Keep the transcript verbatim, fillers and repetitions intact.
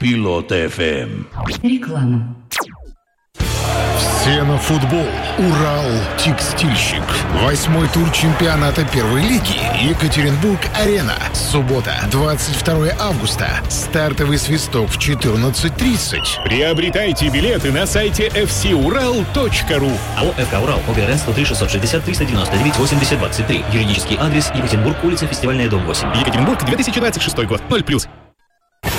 Пилот эф эм. Реклама. Все на футбол. Урал Текстильщик. Восьмой тур чемпионата первой лиги. Екатеринбург-Арена. Суббота, двадцать второе августа. Стартовый свисток в четырнадцать тридцать. Приобретайте билеты на сайте эф си урал точка ру. АО «ФК Урал», ОГРН сто три шестьсот шестьдесят триста девяносто девять восемьдесят двадцать три. Юридический адрес: Екатеринбург, улица Фестивальная, дом восемь. Екатеринбург, две тысячи двадцать шестой год. ноль плюс.